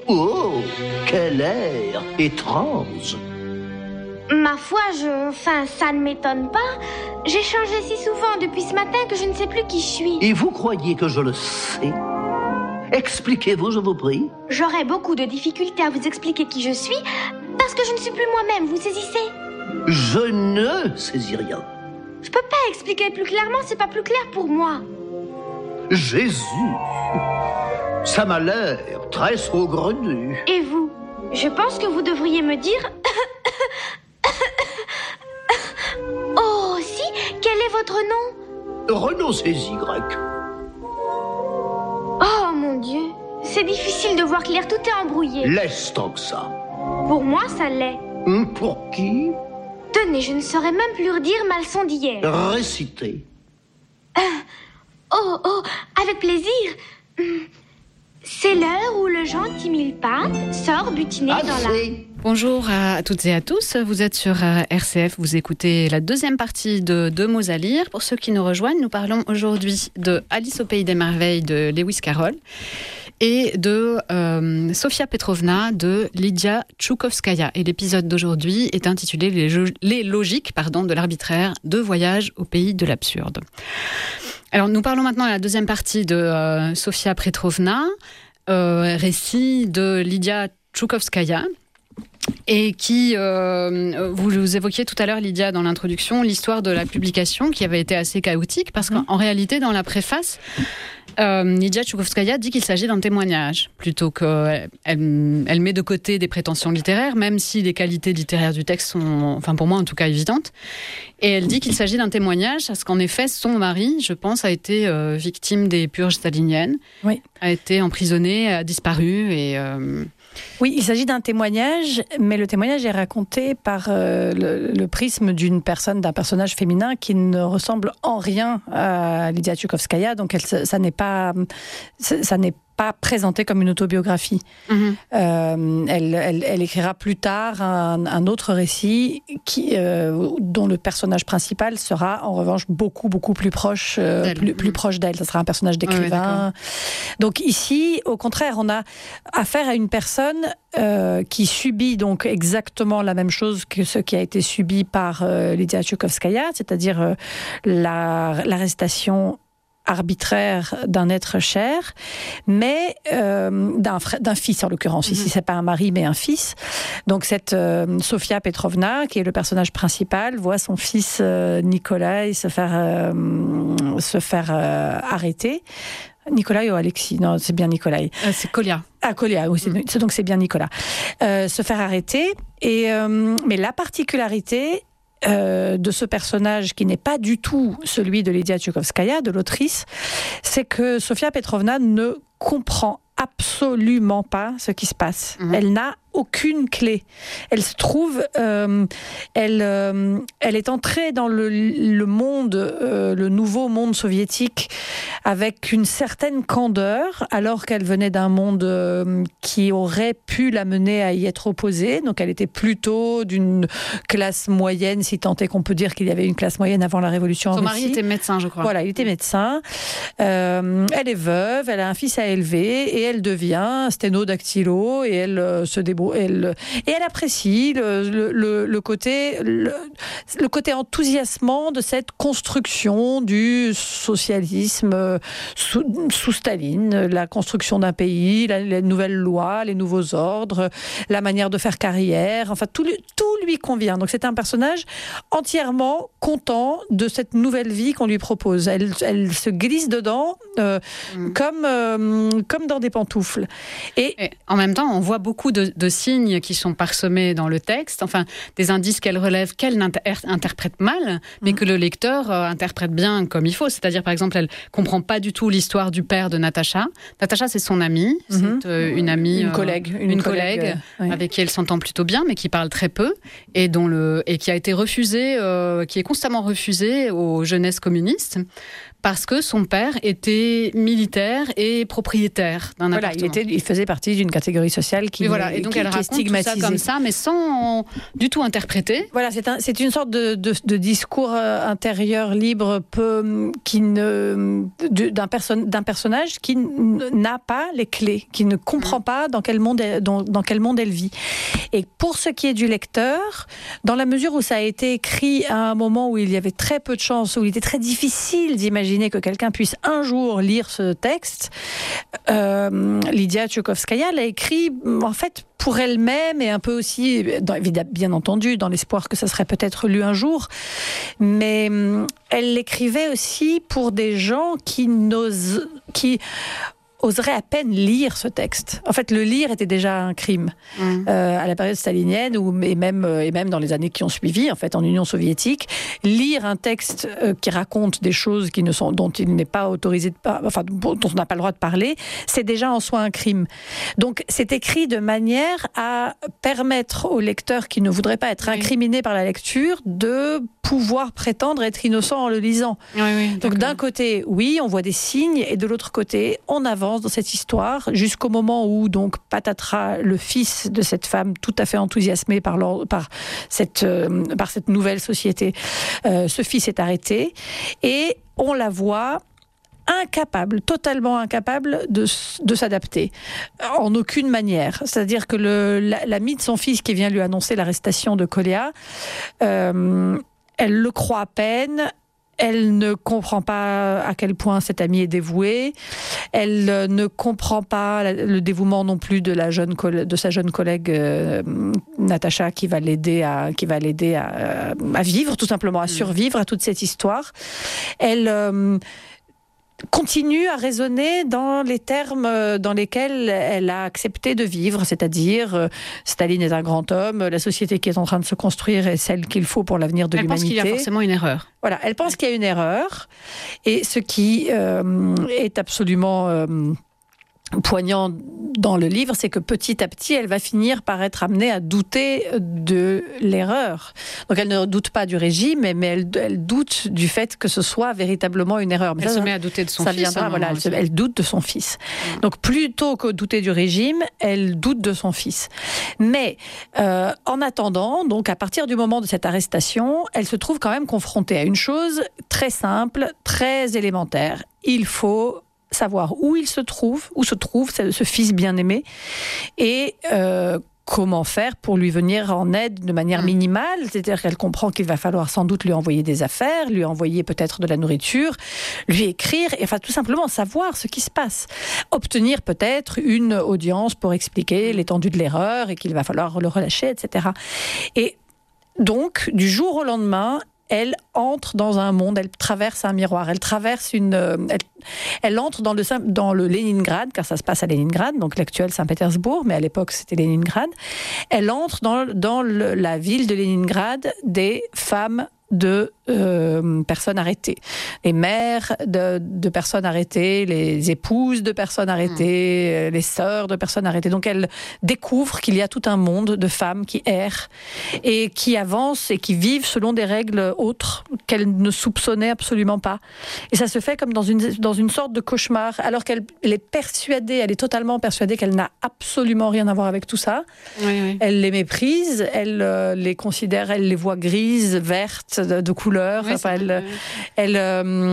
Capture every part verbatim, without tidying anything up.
Oh, quel air étrange. Ma foi, je... Enfin, ça ne m'étonne pas. J'ai changé si souvent depuis ce matin que je ne sais plus qui je suis. Et vous croyez que je le sais? Expliquez-vous, je vous prie. J'aurais beaucoup de difficultés à vous expliquer qui je suis, parce que je ne suis plus moi-même, vous saisissez? Je ne saisis rien. Je peux pas expliquer plus clairement, c'est pas plus clair pour moi. Jésus, ça m'a l'air très saugrenu. Et vous? Je pense que vous devriez me dire... Oh, si, quel est votre nom? Renaud Saisie grec. Oh, mon Dieu, c'est difficile de voir clair, tout est embrouillé. Laisse tant que ça. Pour moi, ça l'est. Pour qui? Tenez, je ne saurais même plus redire ma leçon d'hier. Récitez. Euh, oh, oh, avec plaisir. C'est l'heure où le gentil mille-pattes sort butiner Assez. dans la... Bonjour à toutes et à tous, vous êtes sur R C F, vous écoutez la deuxième partie de Deux mots à lire. Pour ceux qui nous rejoignent, nous parlons aujourd'hui de Alice au pays des merveilles de Lewis Carroll et de euh, Sofia Petrovna de Lydia Tchoukovskaya. Et l'épisode d'aujourd'hui est intitulé Les, jo- les logiques pardon, de l'arbitraire de voyage au pays de l'absurde. Alors nous parlons maintenant de la deuxième partie de euh, Sofia Petrovna, euh, récit de Lydia Tchoukovskaya. Et qui, euh, vous, vous évoquiez tout à l'heure, Lydia, dans l'introduction, l'histoire de la publication qui avait été assez chaotique, parce qu'en réalité, dans la préface, euh, Lydia Tchoukovskaya dit qu'il s'agit d'un témoignage, plutôt qu'elle elle, elle met de côté des prétentions littéraires, même si les qualités littéraires du texte sont, enfin pour moi en tout cas, évidentes. Et elle dit qu'il s'agit d'un témoignage, parce qu'en effet, son mari, je pense, a été euh, victime des purges staliniennes, oui. a été emprisonné, a disparu, et... Euh, Oui, il s'agit d'un témoignage, mais le témoignage est raconté par euh, le, le prisme d'une personne, d'un personnage féminin qui ne ressemble en rien à Lydia Tchoukovskaya, donc elle, ça n'est pas, ça n'est pas présenté comme une autobiographie. Mmh. Euh, elle, elle, elle écrira plus tard un, un autre récit qui, euh, dont le personnage principal sera en revanche beaucoup beaucoup plus proche, euh, plus, plus proche d'elle. Ça sera un personnage d'écrivain. Ouais, donc ici, au contraire, on a affaire à une personne euh, qui subit donc exactement la même chose que ce qui a été subi par euh, Lydia Tchoukovskaya, c'est-à-dire euh, la, l'arrestation arbitraire d'un être cher, mais euh, d'un, d'un fils en l'occurrence. Mm-hmm. Ici, c'est pas un mari, mais un fils. Donc cette euh, Sofia Petrovna, qui est le personnage principal, voit son fils euh, Nikolai se faire euh, se faire euh, arrêter. Nikolai ou Alexis? Non, c'est bien Nikolai. Euh, c'est Kolia. Ah, Kolia, oui, c'est, mm. c'est, donc c'est bien Nicolas. Euh, se faire arrêter. Et, euh, mais la particularité Euh, de ce personnage qui n'est pas du tout celui de Lydia Tchoukovskaya, de l'autrice, c'est que Sofia Petrovna ne comprend absolument pas ce qui se passe. Mmh. Elle n'a aucune clé. Elle se trouve, euh, elle, euh, elle est entrée dans le, le monde, euh, le nouveau monde soviétique, avec une certaine candeur, alors qu'elle venait d'un monde euh, qui aurait pu la mener à y être opposée. Donc elle était plutôt d'une classe moyenne, si tant est qu'on peut dire qu'il y avait une classe moyenne avant la Révolution en Russie. Son mari était médecin, je crois. Voilà, il était médecin. Euh, elle est veuve, elle a un fils à élever, et elle devient sténodactylo, et elle euh, se débrouille. Elle, et elle apprécie le, le, le, le, côté, le, le côté enthousiasmant de cette construction du socialisme sous, sous Staline, la construction d'un pays, la, les nouvelles lois, les nouveaux ordres, la manière de faire carrière, enfin tout, tout lui convient. Donc c'est un personnage entièrement content de cette nouvelle vie qu'on lui propose. Elle, elle se glisse dedans euh, mmh. comme, euh, comme dans des pantoufles. Et, et en même temps, on voit beaucoup de, de signes qui sont parsemés dans le texte, enfin des indices qu'elle relève, qu'elle inter- interprète mal, mais mmh. que le lecteur euh, interprète bien comme il faut. C'est-à-dire, par exemple, elle comprend pas du tout l'histoire du père de Natacha. Natacha, c'est son amie, mmh. c'est euh, une amie, une collègue, euh, une, une collègue, collègue euh, oui. avec qui elle s'entend plutôt bien, mais qui parle très peu et dont le et qui a été refusée, euh, qui est constamment refusée aux jeunesses communistes parce que son père était militaire et propriétaire d'un voilà, appartement. Il, était, il faisait partie d'une catégorie sociale qui, et voilà, et donc qui, elle qui est raconte stigmatisée. tout ça comme ça, mais sans du tout interpréter. Voilà, c'est, un, c'est une sorte de, de, de discours intérieur libre peu, qui ne, de, d'un, perso- d'un personnage qui n'a pas les clés, qui ne comprend pas dans quel monde elle, dans, dans quel monde elle vit. Et pour ce qui est du lecteur, dans la mesure où ça a été écrit à un moment où il y avait très peu de chance, où il était très difficile d'imaginer que quelqu'un puisse un jour lire ce texte, euh, Lydia Tchoukovskaya l'a écrit en fait pour elle-même et un peu aussi, dans, bien entendu, dans l'espoir que ça serait peut-être lu un jour, mais elle l'écrivait aussi pour des gens qui n'osent, qui oserait à peine lire ce texte. En fait, le lire était déjà un crime mmh. euh, à la période stalinienne ou et même et même dans les années qui ont suivi, en fait, en Union soviétique, lire un texte euh, qui raconte des choses qui ne sont dont il n'est pas autorisé de par, enfin dont on n'a pas le droit de parler, c'est déjà en soi un crime. Donc, c'est écrit de manière à permettre aux lecteurs qui ne voudraient pas être oui. incriminés par la lecture de pouvoir prétendre être innocent en le lisant. Oui, oui, Donc, d'un côté, oui, on voit des signes, et de l'autre côté, on avance dans cette histoire jusqu'au moment où donc patatras, le fils de cette femme tout à fait enthousiasmée par, leur, par, cette, euh, par cette nouvelle société, euh, ce fils est arrêté et on la voit incapable, totalement incapable de, de s'adapter, en aucune manière. C'est-à-dire que le, la, l'ami de son fils qui vient lui annoncer l'arrestation de Kolia, euh, elle le croit à peine. Elle ne comprend pas à quel point cet amie est dévouée. Elle ne comprend pas le dévouement non plus de, la jeune, de sa jeune collègue euh, Natacha qui va l'aider, à, qui va l'aider à, à vivre, tout simplement, à survivre à toute cette histoire. Elle... Euh, continue à raisonner dans les termes dans lesquels elle a accepté de vivre, c'est-à-dire euh, Staline est un grand homme, la société qui est en train de se construire est celle qu'il faut pour l'avenir de elle l'humanité. Elle pense qu'il y a forcément une erreur. Voilà, elle pense qu'il y a une erreur, et ce qui euh, est absolument... Euh, poignant dans le livre, c'est que petit à petit, elle va finir par être amenée à douter de l'erreur. Donc elle ne doute pas du régime, mais elle, elle doute du fait que ce soit véritablement une erreur. Mais elle ça, se met à douter de son ça fils. Viendra, voilà, elle, se, elle doute de son fils. Mmh. Donc plutôt que douter du régime, elle doute de son fils. Mais euh, en attendant, donc à partir du moment de cette arrestation, elle se trouve quand même confrontée à une chose très simple, très élémentaire. Il faut savoir où il se trouve, où se trouve ce fils bien-aimé, et euh, comment faire pour lui venir en aide de manière minimale, c'est-à-dire qu'elle comprend qu'il va falloir sans doute lui envoyer des affaires, lui envoyer peut-être de la nourriture, lui écrire, et enfin tout simplement savoir ce qui se passe. Obtenir peut-être une audience pour expliquer l'étendue de l'erreur et qu'il va falloir le relâcher, et cetera. Et donc, du jour au lendemain, elle entre dans un monde, elle traverse un miroir, elle traverse une... Elle, elle entre dans le, dans le Leningrad, car ça se passe à Leningrad, donc l'actuel Saint-Pétersbourg, mais à l'époque c'était Leningrad. Elle entre dans, dans le, la ville de Leningrad des femmes de euh, personnes arrêtées. Les mères de, de personnes arrêtées, les épouses de personnes arrêtées, mmh. les sœurs de personnes arrêtées. Donc elle découvre qu'il y a tout un monde de femmes qui errent et qui avancent et qui vivent selon des règles autres qu'elle ne soupçonnait absolument pas. Et ça se fait comme dans une, dans une sorte de cauchemar, alors qu'elle elle est persuadée, elle est totalement persuadée qu'elle n'a absolument rien à voir avec tout ça. Oui, oui. Elle les méprise, elle euh, les considère, elle les voit grises, vertes, de, de couleur. Oui, enfin, elle, elle euh,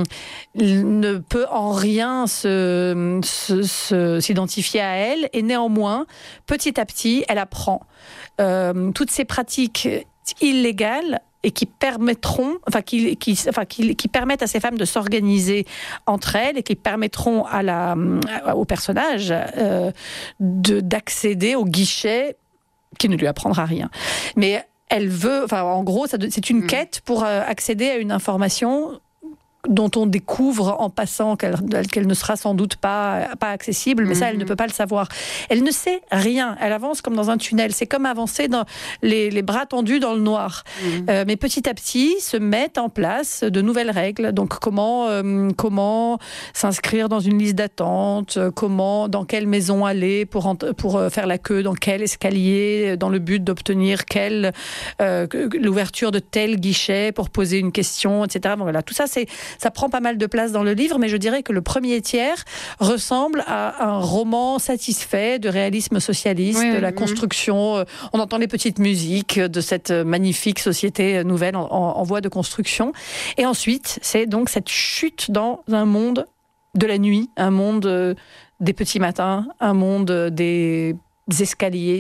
ne peut en rien se, se, se, s'identifier à elle, et néanmoins, petit à petit, elle apprend euh, toutes ces pratiques illégales et qui permettront, enfin qui, qui, enfin qui, qui permettent à ces femmes de s'organiser entre elles et qui permettront à la, au personnage euh, de, d'accéder au guichet qui ne lui apprendra rien. Mais elle veut, enfin, en gros, ça, c'est une quête pour euh, accéder à une information dont on découvre en passant qu'elle, qu'elle ne sera sans doute pas, pas accessible, mais mm-hmm. ça, elle ne peut pas le savoir. Elle ne sait rien. Elle avance comme dans un tunnel. C'est comme avancer dans les, les bras tendus dans le noir. Mm-hmm. Euh, mais petit à petit, se mettent en place de nouvelles règles. Donc, comment, euh, comment s'inscrire dans une liste d'attente, comment, dans quelle maison aller pour, pour faire la queue, dans quel escalier, dans le but d'obtenir quelle, euh, l'ouverture de tel guichet pour poser une question, et cetera. Bon, voilà, tout ça, c'est ça prend pas mal de place dans le livre, mais je dirais que le premier tiers ressemble à un roman satisfait de réalisme socialiste, oui, de la oui. construction. On entend les petites musiques de cette magnifique société nouvelle en, en, en voie de construction. Et ensuite, c'est donc cette chute dans un monde de la nuit, un monde des petits matins, un monde des escaliers,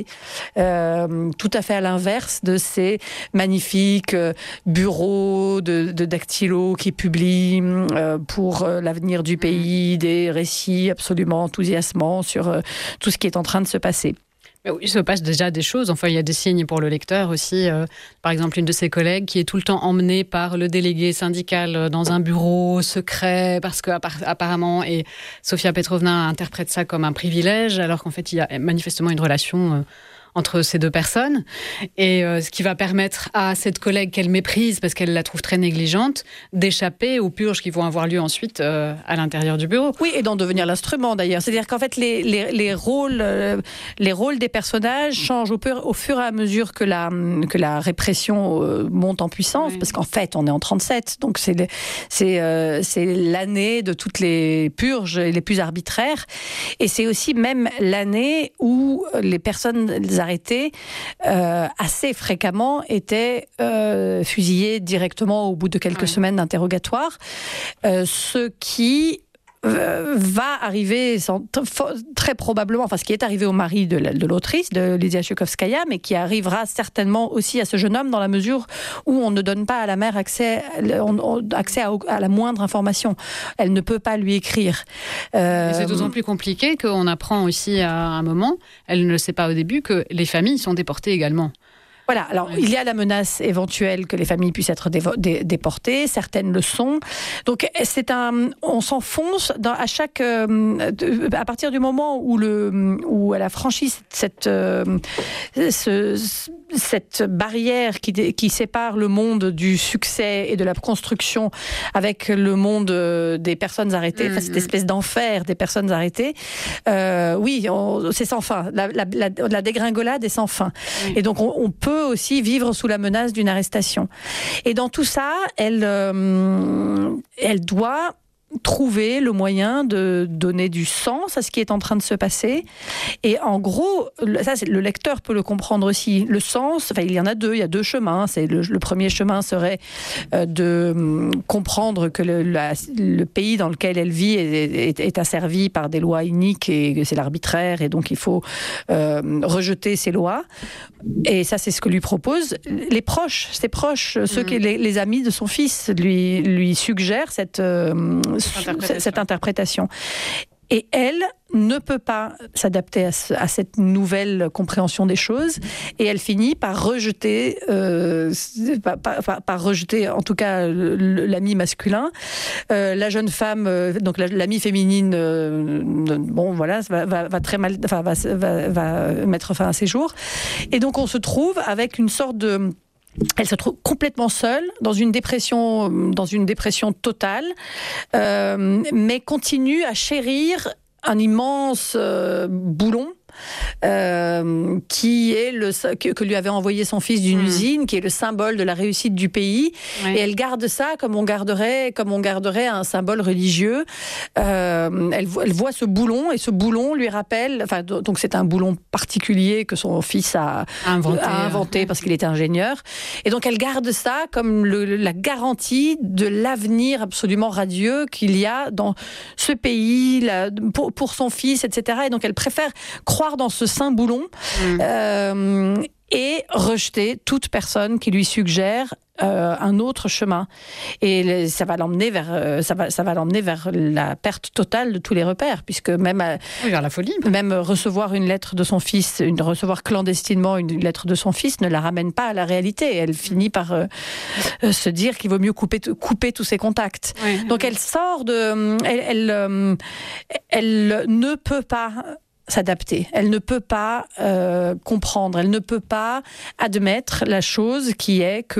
euh, tout à fait à l'inverse de ces magnifiques euh, bureaux de, de dactylo qui publient euh, pour euh, l'avenir du pays des récits absolument enthousiasmants sur euh, tout ce qui est en train de se passer. Oui, il se passe déjà des choses. Enfin, il y a des signes pour le lecteur aussi. Euh, par exemple, une de ses collègues qui est tout le temps emmenée par le délégué syndical dans un bureau secret parce qu'apparemment, et Sofia Petrovna interprète ça comme un privilège, alors qu'en fait, il y a manifestement une relation euh, entre ces deux personnes. Et euh, ce qui va permettre à cette collègue qu'elle méprise parce qu'elle la trouve très négligente, d'échapper aux purges qui vont avoir lieu ensuite euh, à l'intérieur du bureau. Oui, et d'en devenir l'instrument d'ailleurs. C'est-à-dire qu'en fait, les, les, les, rôles, euh, les rôles des personnages changent au, pur, au fur et à mesure que la, que la répression euh, monte en puissance, oui. Parce qu'en fait, on est en trente-sept, donc c'est, le, c'est, euh, c'est l'année de toutes les purges les plus arbitraires. Et c'est aussi même l'année où les personnes arrêtés euh, assez fréquemment étaient euh, fusillés directement au bout de quelques ouais. semaines d'interrogatoire, euh, ce qui euh, va arriver sans, très probablement, enfin ce qui est arrivé au mari de, de l'autrice, de Lydia Tchaikovskaya, mais qui arrivera certainement aussi à ce jeune homme dans la mesure où on ne donne pas à la mère accès, on, on, accès à, à la moindre information. Elle ne peut pas lui écrire. Euh, c'est d'autant plus compliqué qu'on apprend aussi à un moment, elle ne le sait pas au début, que les familles sont déportées également. Voilà, alors oui. Il y a la menace éventuelle que les familles puissent être dévo- dé- déportées, certaines le sont. Donc c'est un, on s'enfonce dans, à chaque, euh, de, à partir du moment où le, où elle a franchi cette, euh, ce, cette barrière qui, qui sépare le monde du succès et de la construction avec le monde des personnes arrêtées, mmh, enfin, cette espèce d'enfer des personnes arrêtées. Euh, oui, on, c'est sans fin. La, la, la, la dégringolade est sans fin. Mmh. Et donc on, on peut aussi vivre sous la menace d'une arrestation. Et dans tout ça, elle, euh, elle doit trouver le moyen de donner du sens à ce qui est en train de se passer. Et en gros, ça, c'est, le lecteur peut le comprendre aussi. Le sens, enfin, il y en a deux, il y a deux chemins. C'est le, le premier chemin serait euh, de euh, comprendre que le, la, le pays dans lequel elle vit est, est, est asservi par des lois iniques et que c'est l'arbitraire et donc il faut euh, rejeter ces lois. Et ça, c'est ce que lui proposent les proches, ses proches, ceux mmh. qui, les, les amis de son fils lui, lui suggèrent cette euh, Cette interprétation. cette interprétation. Et elle ne peut pas s'adapter à, ce, à cette nouvelle compréhension des choses, et elle finit par rejeter, euh, par, par, par rejeter en tout cas l'ami masculin, euh, la jeune femme, euh, donc la, l'amie féminine, euh, bon voilà, va, va, va très mal, enfin va, va, va mettre fin à ses jours, et donc on se trouve avec une sorte de Elle se trouve complètement seule, dans une dépression, dans une dépression totale, euh, mais continue à chérir un immense euh, boulon. Euh, qui est le que, que lui avait envoyé son fils d'une mmh. usine, qui est le symbole de la réussite du pays, oui. Et elle garde ça comme on garderait comme on garderait un symbole religieux. Euh, elle, elle voit ce boulon et ce boulon lui rappelle, enfin donc c'est un boulon particulier que son fils a inventé, a inventé parce qu'il était ingénieur, et donc elle garde ça comme le, la garantie de l'avenir absolument radieux qu'il y a dans ce pays là, pour, pour son fils, et cetera. Et donc elle préfère croire dans ce saint boulon mmh. euh, et rejeter toute personne qui lui suggère euh, un autre chemin. Et ça va l'emmener vers, euh, ça va, ça va l'emmener vers la perte totale de tous les repères, puisque même euh, oui, vers la folie. Même recevoir une lettre de son fils, une, recevoir clandestinement une lettre de son fils ne la ramène pas à la réalité. Elle finit par euh, euh, se dire qu'il vaut mieux couper, couper tous ses contacts. Oui, Donc oui. elle sort de, elle, elle, euh, elle ne peut pas s'adapter. Elle ne peut pas euh, comprendre, elle ne peut pas admettre la chose qui est que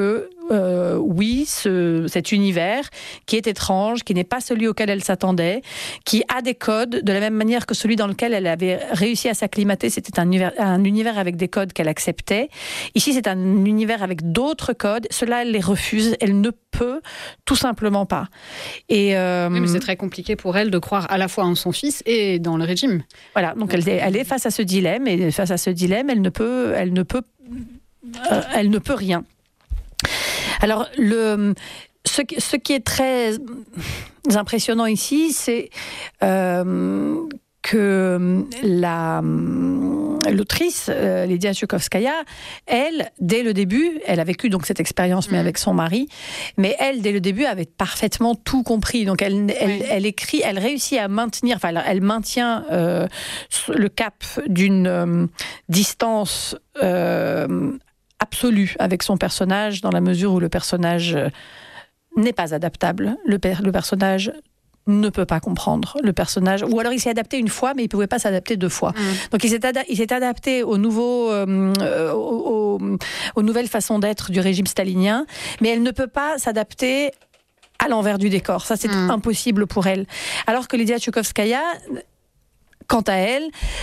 euh, oui, ce, cet univers qui est étrange, qui n'est pas celui auquel elle s'attendait, qui a des codes, de la même manière que celui dans lequel elle avait réussi à s'acclimater, c'était un univers, un univers avec des codes qu'elle acceptait. Ici, c'est un univers avec d'autres codes. Cela, elle les refuse. Elle ne peut tout simplement pas. Et euh, oui, mais c'est très compliqué pour elle de croire à la fois en son fils et dans le régime. Voilà, donc elle, elle est face à ce dilemme, et face à ce dilemme, elle ne peut, elle ne peut, euh, elle ne peut rien. Alors, le, ce, ce qui est très impressionnant ici, c'est euh, que la, l'autrice, euh, Lidia Tchoukovskaya, elle, dès le début, elle a vécu donc cette expérience, mais mmh. avec son mari, mais elle, dès le début, avait parfaitement tout compris. Donc, elle, elle, oui. elle écrit, elle réussit à maintenir, enfin, elle maintient euh, le cap d'une euh, distance euh, absolue avec son personnage, dans la mesure où le personnage n'est pas adaptable. Le, per- le personnage ne peut pas comprendre le personnage, ou alors il s'est adapté une fois, mais il ne pouvait pas s'adapter deux fois. Mmh. Donc il s'est, ada- il s'est adapté au nouveau, euh, au, au, aux nouvelles façons d'être du régime stalinien, mais elle ne peut pas s'adapter à l'envers du décor. Ça, c'est mmh. impossible pour elle. Alors que Lidia Tchoukovskaya, quant à elle,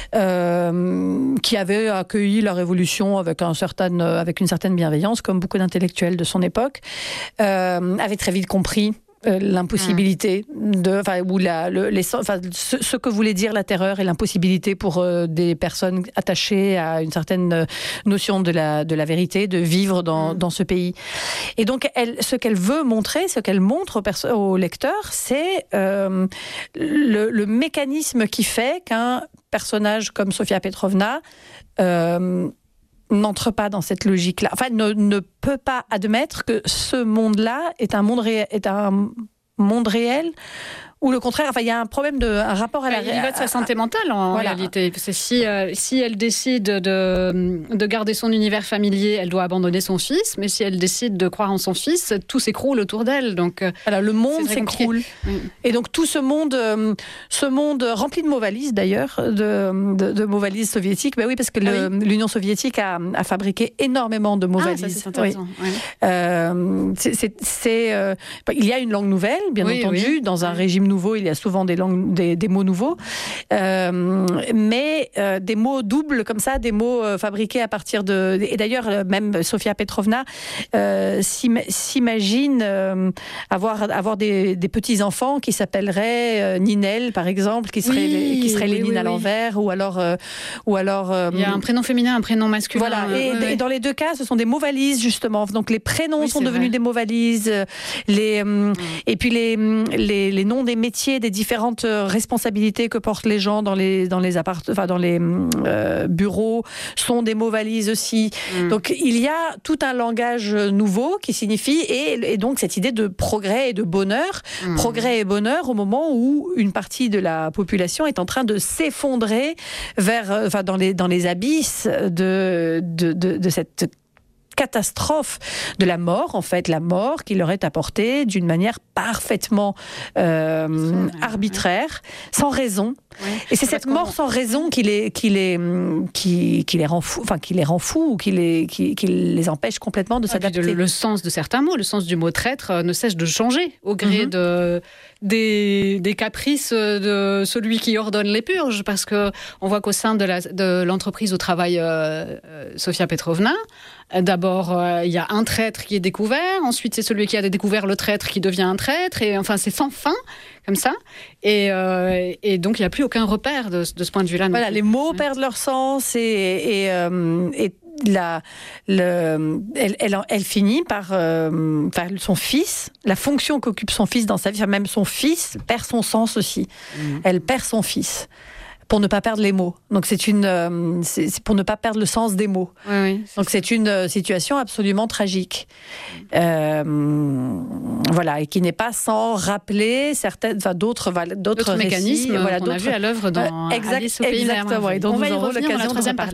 euh, qui avait accueilli la révolution avec, un certain, avec une certaine bienveillance, comme beaucoup d'intellectuels de son époque, euh, avait très vite compris Euh, l'impossibilité mmh. de, enfin, ou la, le, les, enfin, ce, ce que voulait dire la terreur et l'impossibilité pour euh, des personnes attachées à une certaine notion de la, de la vérité, de vivre dans, mmh. dans ce pays. Et donc, elle, ce qu'elle veut montrer, ce qu'elle montre au, perso- au lecteur, c'est euh, le, le mécanisme qui fait qu'un personnage comme Sofia Petrovna euh, n'entre pas dans cette logique-là. Enfin, ne, ne peut pas admettre que ce monde-là est un monde, ré- est un monde réel, ou le contraire. Enfin, il y a un problème de, un rapport à la. Il y va de sa santé mentale en voilà. réalité. C'est si euh, si elle décide de de garder son univers familier, elle doit abandonner son fils. Mais si elle décide de croire en son fils, tout s'écroule autour d'elle. Donc voilà, le monde s'écroule. Oui. Et donc tout ce monde, euh, ce monde rempli de mots valises d'ailleurs, de, de, de mots valises soviétiques. Ben oui, parce que ah le, oui. l'Union soviétique a, a fabriqué énormément de mots ah, valises. Ça, c'est intéressant. Oui. Oui. Euh, c'est, c'est, c'est euh, il y a une langue nouvelle, bien oui, entendu, oui. dans un oui. régime nouveau, il y a souvent des, langues, des, des mots nouveaux, euh, mais euh, des mots doubles comme ça, des mots euh, fabriqués à partir de... Et d'ailleurs, même Sofia Petrovna euh, s'im- s'imagine euh, avoir, avoir des, des petits-enfants qui s'appelleraient euh, Ninel, par exemple, qui seraient, oui, qui seraient oui, Lénine oui, à oui. l'envers, ou alors... Euh, ou alors euh, il y a un prénom féminin, un prénom masculin. Voilà, et, oui, et oui. dans les deux cas, ce sont des mots valises, justement. Donc les prénoms oui, sont devenus vrai. des mots valises, les, euh, mmh. et puis les, les, les noms des métiers, des différentes responsabilités que portent les gens dans les dans les appart- enfin dans les euh, bureaux sont des mots valises aussi. Mm. Donc il y a tout un langage nouveau qui signifie et, et donc cette idée de progrès et de bonheur, mm. progrès et bonheur au moment où une partie de la population est en train de s'effondrer vers enfin dans les dans les abysses de de de, de cette catastrophe de la mort, en fait, la mort qui leur est apportée d'une manière parfaitement euh, arbitraire, sans raison. Ouais. Et c'est cette mort sans raison qui les, qui les, qui, qui les rend fous, enfin qui les rend fous ou qui les, qui, qui les empêche complètement de s'adapter. Le, le sens de certains mots, le sens du mot traître euh, ne cesse de changer au gré mm-hmm. de, des, des caprices de celui qui ordonne les purges, parce que on voit qu'au sein de, la, de l'entreprise où travaille euh, Sofia Petrovna, d'abord il euh, y a un traître qui est découvert, ensuite c'est celui qui a découvert le traître qui devient un traître, et enfin c'est sans fin comme ça, et, euh, et donc il n'y a plus aucun repère de, de ce point de vue-là. Voilà, les mots ouais. perdent leur sens, et, et, euh, et la, le, elle, elle, elle finit par, euh, par son fils, la fonction qu'occupe son fils dans sa vie, enfin, même son fils perd son sens aussi. Mmh. Elle perd son fils pour ne pas perdre les mots. Donc c'est une, euh, c'est, c'est pour ne pas perdre le sens des mots. Oui, oui, c'est Donc c'est une euh, situation absolument tragique. Euh, voilà, et qui n'est pas sans rappeler certaines, enfin d'autres, d'autres, d'autres récits, mécanismes voilà, qu'on d'autres, a vu à l'œuvre dans euh, exact, Alice au pays des merveilles. exactement, et dont On nous va y aurons revenir l'occasion dans la troisième de reparler. partie.